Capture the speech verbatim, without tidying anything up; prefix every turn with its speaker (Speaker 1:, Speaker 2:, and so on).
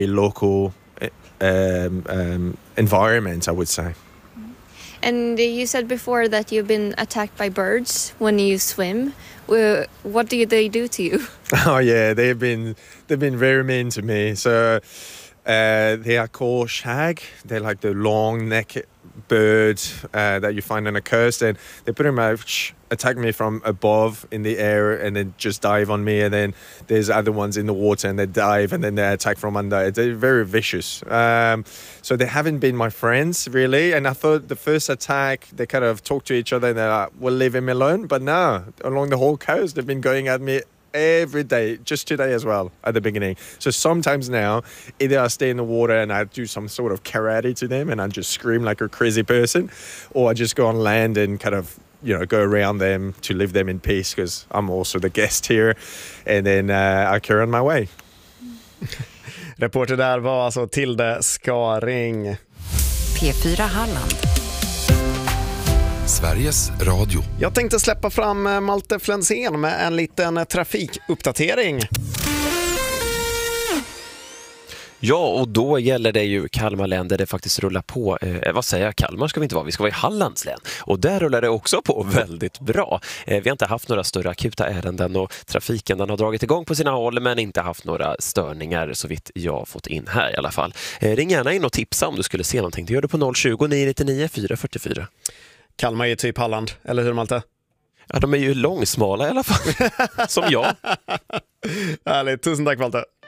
Speaker 1: local um, um, environment, I would say.
Speaker 2: And you said before that you've been attacked by birds when you swim. Well, what do they do to you?
Speaker 1: Oh yeah, they've been they've been very mean to me. So uh, they are called shag. They're like the long necked bird uh, that you find on a coast, and they pretty much attack me from above in the air and then just dive on me. And then there's other ones in the water and they dive and then they attack from under. They're very vicious. Um, so they haven't been my friends really. And I thought the first attack, they kind of talk to each other and they're like, we'll leave him alone. But no, along the whole coast, they've been going at me every day, just today as well at the beginning. So sometimes now either I stay in the water and I do some sort of karate to them and I just scream like a crazy person, or I just go on land and kind of, you know, go around them to leave them in peace because I'm also the guest here, and then uh, I carry on my way.
Speaker 3: Reporter där var alltså Tilde Skaring.
Speaker 4: P fyra Halland.
Speaker 5: Sveriges Radio.
Speaker 3: Jag tänkte släppa fram Malte Flensén med en liten trafikuppdatering.
Speaker 6: Ja, och då gäller det ju Kalmar län där det faktiskt rullar på. Eh, vad säger jag? Kalmar ska vi inte vara, vi ska vara i Hallands län. Och där rullar det också på väldigt bra. Eh, vi har inte haft några större akuta ärenden och trafiken den har dragit igång på sina håll men inte haft några störningar så vitt jag har fått in här i alla fall. Eh, ring gärna in och tipsa om du skulle se någonting. Du gör det på noll tjugo, nio nittionio, fyra fyrtiofyra.
Speaker 3: Kalmar är typ Halland, eller hur Malte?
Speaker 6: Ja, de är ju långsmala i alla fall. Som jag.
Speaker 3: Härligt, tusen tack Malte.